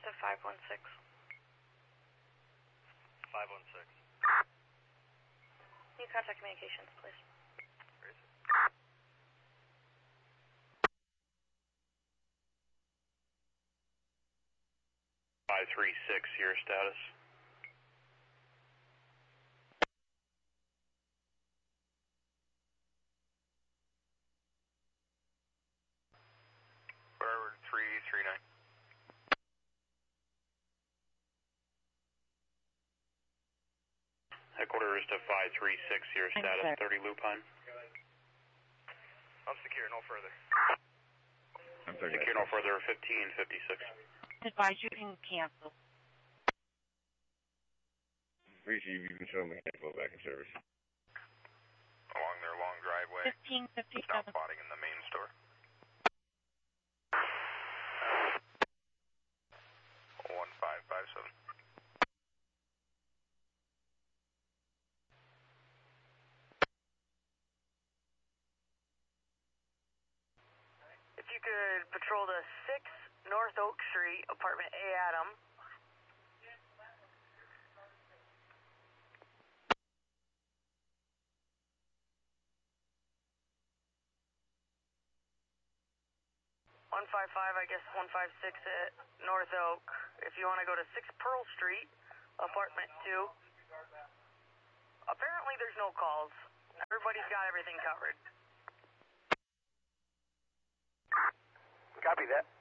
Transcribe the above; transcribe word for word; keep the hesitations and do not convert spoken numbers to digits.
rest of five one six. five one six. New contact communications, please. Where is it? five three six, your status. Forward three three nine. Headquarters to five three six, your status, thirty Lupine. I'm secure, no further. I'm sorry. Secure no further, fifteen fifty-six. Advise you can cancel. Appreciate you can show me info back in service. Along their long driveway. Fifteen Stop fifty-seven. spotting in the main store. one five five seven. If you could patrol the six North Oak Street, apartment A, Adam. one five five, I guess one five six at North Oak. If you want to go to six Pearl Street, apartment two. Apparently there's no calls. Everybody's got everything covered. Copy that.